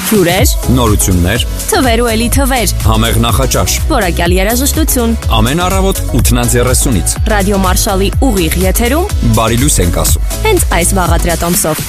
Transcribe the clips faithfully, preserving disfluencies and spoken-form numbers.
Հյուրեր, նորություններ, թվեր ու էլի թվեր, համեղ նախաճաշ, որակյալ երաժշտություն, ամեն առավոտ ութից երեսունից Ռադիո Մարշալի ուղիղ եթերում բարի լույս ենք ասում։ հենց այս վաղադրատոմսով։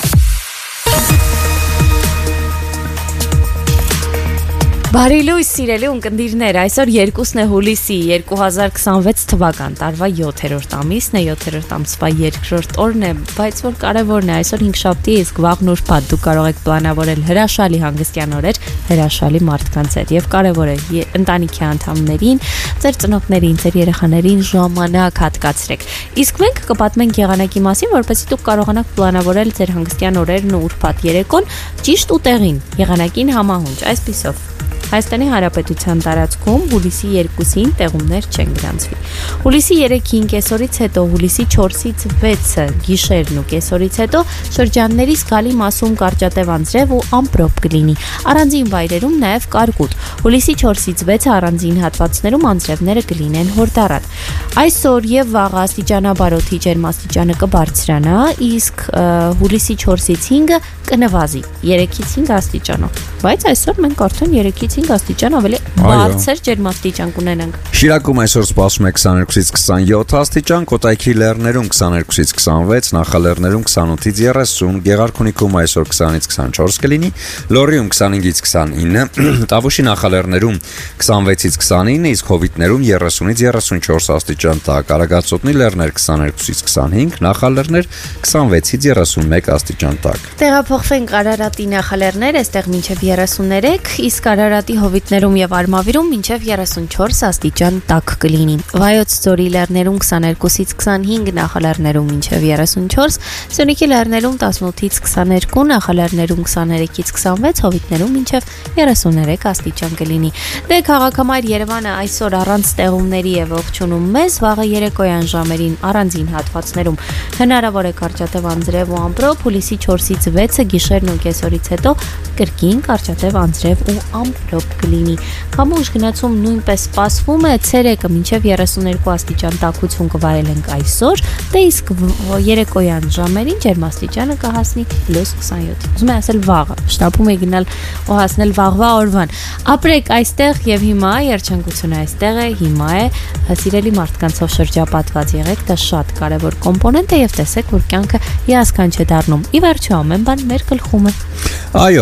Բարի լույս սիրելի ունկնդիրներ, այսօր երկուսն է հուլիսի երկու հազար քսանվեց թվական տարվա յոթերորդ ամիսն է, յոթերորդ ամսվա երկրորդ օրն է, բայց որ կարևորն է, այսօր հինգշաբթի է, իսկ վաղն ուրբաթ, դուք կարող եք պլանավորել հրաշալի հանգստյան օրեր հրաշալի մարդկանց հետ եւ կարևոր է ընտանիքի անդամներին, ձեր ծնողներին, ձեր երեխաներին ժամանակ հատկացրեք։ Իսկ մենք կպատմենք եղանակի մասին, որպեսզի դուք կարողանաք պլանավորել ձեր հանգստյան օրերն ու ուրբաթ երեկոն ճիշտ ուտեղին, եղանակին համահունչ, այսպիսով։ Հայաստանի Հանրապետության տարածքում հուլիսի երկուսին տեղումներ չեն գրանցվի։ Հուլիսի երեքին կեսօրից հետո, հուլիսի չորսից վեցը գիշերն ու կեսօրից հետո շրջանների զգալի մասում կարճատև անձրև ու ամպրոպ կլինի։ Առանձին վայրերում նաև կարկուտ։ Հուլիսի չորսից վեցը առանձին հատվածներում անձրևները կլինեն հորդառատ։ Այսօր եւ վաղը աստիճանաբար օդի ջերմաստիճանը կբարձրանա, իսկ հուլիսի չորսից հինգը կնվազի երեքից հինգ աստիճանով։ Բայց այսօր մենք արդեն երեքից հինգ աստիճան ավելի բարձր ջերմաստիճան կունենանք։ Շիրակում այսօր սպասվում է քսաներկուից քսանյոթ աստիճան, Կոտայքի լեռներում քսաներկուից քսանվեց, Նախալեռներում քսանութից երեսուն, Գեղարքունիքում այսօր քսանից քսանչորս կլինի, Լոռիում քսանհինգից քսանինը, Տավուշի նախալեռներում քսանվեցից քսանինը, իսկ Հովիտներում երեսունից երեսունչորս աստիճան տաք, Արագածոտնի լեռներ քսաներկուից քսանհինգ, Նախալեռներ քսանվեցից երեսունմեկ աստիճան տաք։ Տեղափոխվենք Արարատի նախալեռներ, այստեղ մինչև երեսուններեք, իսկ Արարատի Հովիտներում եւ Արմավիրում մինչև երեսունչորս աստիճան տաք կլինի։ Վայոց ձորի լեռներում քսաներկուից քսանհինգ, Նախալեռներում մինչև երեսունչորս, Սյունիքի լեռներում տասնութից քսաներկու, Նախալեռներում քսաներեքից քսանվեց, Հովիտներում մինչև երեսուններեք աստիճան կլինի։ Դե քաղաքամայր Երևանը այսօր առանց ստեղումների է ողջունում մեզ, վաղը երեկոյան ժամերին առանձին հատվածներում հնարավոր է կարճատև անձրև ու ամպրոպ, հուլիսի չորսից վեցը գիշերն ու կեսօրից հետո կրկին կարճատև անձրև ու ամպրոպ կլինի։ Քամուշ գնացում նույնպես սպասվում է, ցերեկը մինչև երեսուներկու աստիճան տաքություն կվարելենք այսօր, դե իսկ երեկոյան ժամերին ջերմաստիճանը կհասնի պլյուս քսանյոթ։ Ուզում եմ ասել վաղը, շտապում է գնալ ու հասնել վաղվա օրվան։ Ապրեք այստեղ եւ հիմա երջանկությունը այստեղ է, հիմա է, սիրելի մարդկանցով շրջապատված եղեք, դա շատ կարեւոր կոմպոնենտ է եւ տեսեք, որ կյանքը հիասքանչ է դառնում։ Ի վերջո ամեն բան մեր գլխում է։ Այո,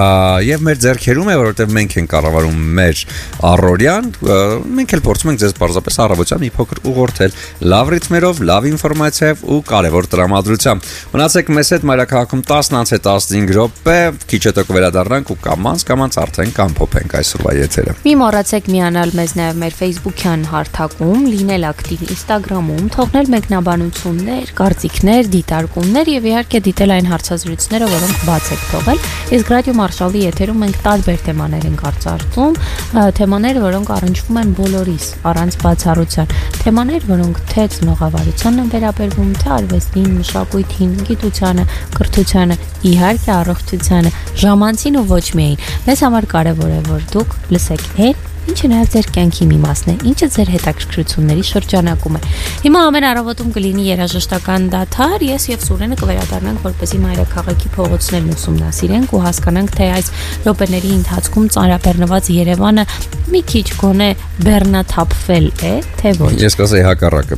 եւ մեր ձեռքերում է, որովհետեւ մենք ենք կառավարում մեր առօրյան, մենք էլ փորձում ենք ձեզ պարզապես առավոտյան մի փոքր ուղղորդել լավ ռիթմերով, լավ ինֆորմացիայով ու կարևոր տրամադրությամբ։ Մնացեք մեզ հետ, մայրաքաղաքում տասնից տասնհինգ րոպե, քիչ հետո կվերադառնանք ու կամած կամած արդեն կամփոփենք այսօրվա եթերը։ Մի մոռացեք միանալ մեզ նաեւ մեր Facebook-յան հարթակում, լինել ակտիվ Instagram-ում, թողնել մեկնաբանություններ, կարծիքներ, դիտարկումներ եւ իհարկե դիտել այն հարցազրույցները, որոնք բաց եք թողել։ Իսկ Ռադիո Մարշալի եթերում մենք տարբեր թեմաներ ենք արծարծում, թեմաներ, որոնք առնչվում են բոլորիս, առանց բացառության, թեմաներ, որոնք թե ծնողավարությանն են վերաբերվում, թե արվեստին, մշակույթին, գիտությանը, կրթությանը, իհարկե առողջությանը, ժամանցին ու ոչ միայն։ Մեզ համար կարևոր է, որ դուք լսեք այն, ինչը նաև ձեր կյանքի մի մասն է, ինչը ձեր հետաքրքրությունների շրջանակում է։ Հիմա ամեն առավոտում կլինի երաժշտական դադար, ես եւ Սուրենը կվերադառնանք, որպեսզի մայրաքաղաքի փողոցներն ուսումնասիրենք ու հասկանանք, թե այս րոպեների ընթացքում ծանրաբեռնված Երևանը մի քիչ գոնե բեռնաթափվել է, թե ոչ։ Ես կասեի հակառակը։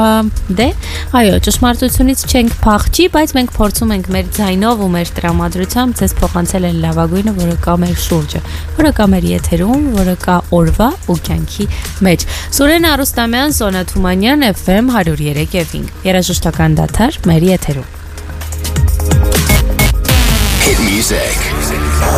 Դե, այո, ճշմարտությունից չենք փախչի, բայց մենք փորձում ենք մեր ձայնով ու մեր տրամադրությամբ ձեզ փոխանցել այն լավագույնը, որը կա մեր շուրջը, որը կա մեր եթերում, որը կա օրվա ու կյանքի մեջ։ Սուրեն Արուստամյան, Սոնա Թումանյան, Էֆ Էմ հարյուր երեք եւ հինգ։ Երաժշտական դադար մեր եթերում։ Hit music.